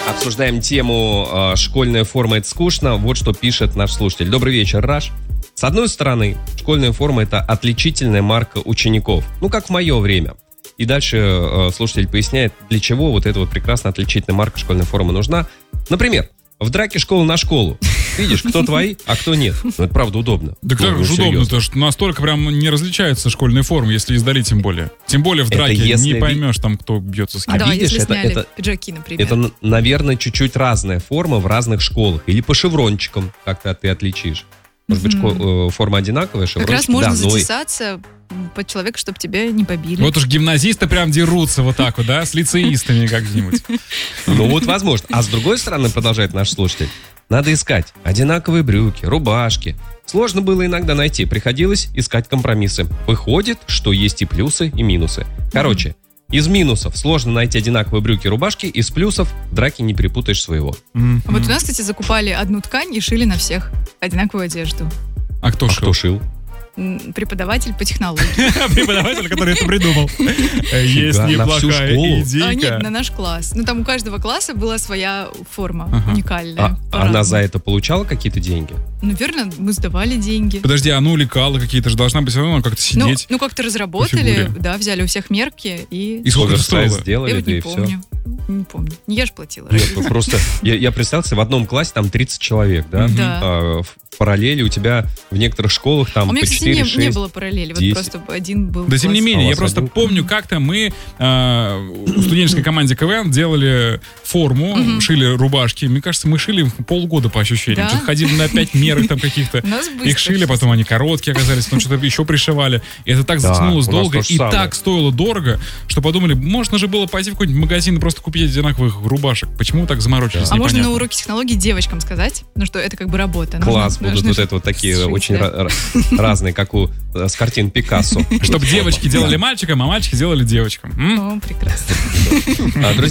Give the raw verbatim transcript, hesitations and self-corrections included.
Обсуждаем тему э, «Школьная форма – это скучно». Вот что пишет наш слушатель. Добрый вечер, Раш. С одной стороны, школьная форма – это отличительная марка учеников. Ну, как в мое время. И дальше э, слушатель поясняет, для чего вот эта вот прекрасная отличительная марка школьной формы нужна. Например, в драке школа на школу. Видишь, кто твои, а кто нет. Ну, это правда удобно. Да как ну, же удобно-то, что настолько прям не различаются школьные формы, если издали тем более. Тем более в драке не поймешь там, кто бьется с кем. А да, видишь, если это, сняли это, пиджаки, например. Это, наверное, чуть-чуть разная форма в разных школах. Или по шеврончикам как-то ты отличишь. Может быть, школ, форма одинаковая, шеврончики. Как раз можно да, затесаться под человека, чтобы тебя не побили. Вот уж гимназисты прям дерутся вот так вот, да, с лицеистами как-нибудь. Ну вот возможно. А с другой стороны, продолжает наш слушатель, надо искать одинаковые брюки, рубашки. Сложно было иногда найти, приходилось искать компромиссы. Выходит, что есть и плюсы, и минусы. Короче, из минусов сложно найти одинаковые брюки, рубашки, из плюсов в драке не перепутаешь своего. Mm-hmm. Вот у нас, кстати, закупали одну ткань и шили на всех одинаковую одежду. А кто а шил? Кто шил? Преподаватель по технологии. Преподаватель, который это придумал. Есть неплохая идейка. Нет, на наш класс. Ну, там у каждого класса была своя форма уникальная. А она за это получала какие-то деньги? Наверное, мы сдавали деньги. Подожди, а ну лекала какие-то же должна быть, все равно как-то сидеть. Ну, как-то разработали, да, взяли у всех мерки и... И сколько стоило? Сделали, я вот да не и помню. все. Не помню. Не я же платила. Нет, ну просто, я, я представил себе, в одном классе там тридцать человек, да? Да. А, в параллели у тебя в некоторых школах там а у меня, по кстати, четыре, не, шесть, не было параллели, вот десять. просто один был. Да тем не класс. менее, А я просто один? помню, как-то мы э, в студенческой команде КВН делали форму, Мгм. шили рубашки. Мне кажется, мы шили полгода по ощущениям. Да? Что-то ходили на пять мерок там каких-то. У нас быстро Их шили, всё. потом они короткие оказались, потом что-то еще пришивали. И это так Да, затянулось у нас долго то же и самое. так стоило дорого, что подумали, можно же было пойти в какой-нибудь магазин и просто купить одинаковых рубашек. Почему так заморочились? А можно непонятно. на уроке технологий девочкам сказать? Ну что, это как бы работа. Класс, Нужно- будут нужно вот же это вот такие сшить, очень да. ра- ра- разные, как у э, с картин Пикассо. Чтобы девочки делали мальчикам, а мальчики делали девочкам. М? О, прекрасно. А, друзья,